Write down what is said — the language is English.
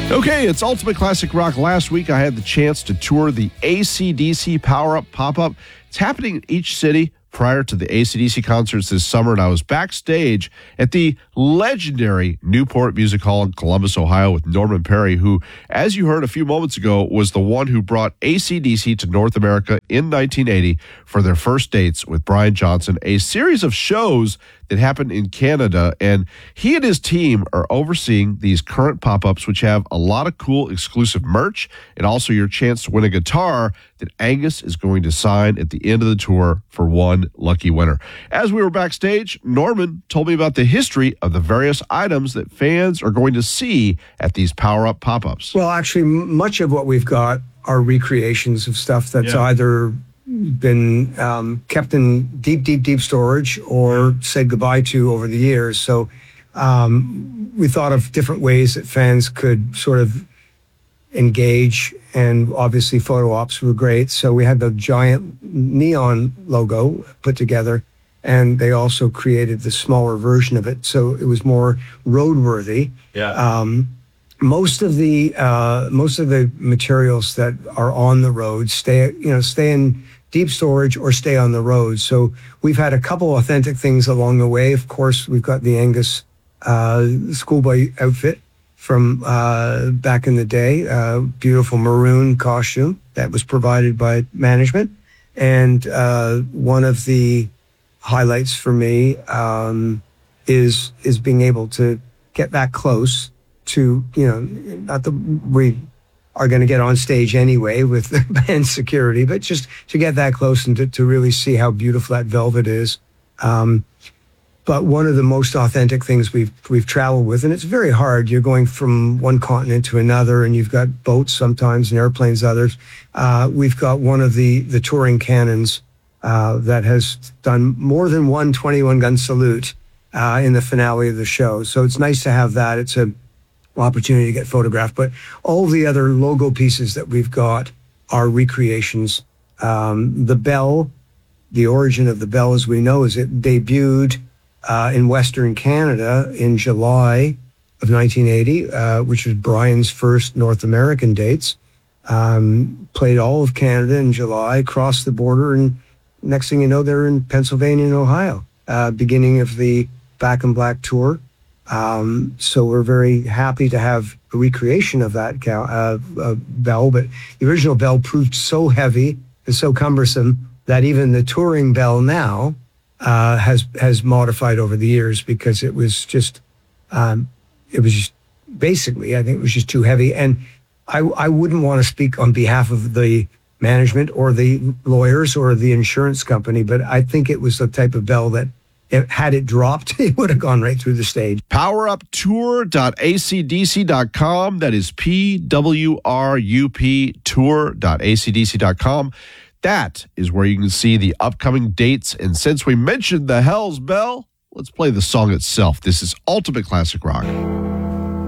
Okay, it's Ultimate Classic Rock. Last week, I had the chance to tour the AC/DC Power Up pop-up. It's happening in each city prior to the AC/DC concerts this summer, and I was backstage at the legendary Newport Music Hall in Columbus, Ohio, with Norman Perry, who, as you heard a few moments ago, was the one who brought AC/DC to North America in 1980 for their first dates with Brian Johnson, a series of shows that happened in Canada, and he and his team are overseeing these current pop-ups, which have a lot of cool exclusive merch and also your chance to win a guitar that Angus is going to sign at the end of the tour for one lucky winner. As we were backstage, Norman told me about the history of the various items that fans are going to see at these power-up pop-ups. Well, actually, much of what we've got are recreations of stuff that's either been kept in deep storage or said goodbye to over the years. So we thought of different ways that fans could sort of engage, and obviously photo ops were great. So we had the giant neon logo put together, and they also created the smaller version of it, so it was more roadworthy. Most of the materials that are on the road stay in deep storage or stay on the road. So we've had a couple authentic things along the way. Of course, we've got the Angus schoolboy outfit from back in the day, beautiful maroon costume that was provided by management. And one of the highlights for me is being able to get that close to, not that we are going to get on stage anyway with the band security, but just to get that close and to really see how beautiful that velvet is. But one of the most authentic things we've traveled with, and it's very hard. You're going from one continent to another, and you've got boats sometimes and airplanes others. We've got one of the touring cannons that has done more than one 21-gun salute in the finale of the show. So it's nice to have that. It's an opportunity to get photographed. But all the other logo pieces that we've got are recreations. The bell, the origin of the bell, as we know, is it debuted in Western Canada in July of 1980, which was Brian's first North American dates. Played all of Canada in July, crossed the border, and next thing you know, they're in Pennsylvania and Ohio, beginning of the Back in Black tour. So we're very happy to have a recreation of that bell, but the original bell proved so heavy and so cumbersome that even the touring bell now has modified over the years, because it was just basically, I think it was just too heavy. And I wouldn't want to speak on behalf of the management or the lawyers or the insurance company, but I think it was the type of bell that had it dropped, it would have gone right through the stage. PowerUpTour.acdc.com. That is PWRUP Tour.acdc.com. That is where you can see the upcoming dates. And since we mentioned the Hell's Bell, let's play the song itself. This is Ultimate Classic Rock.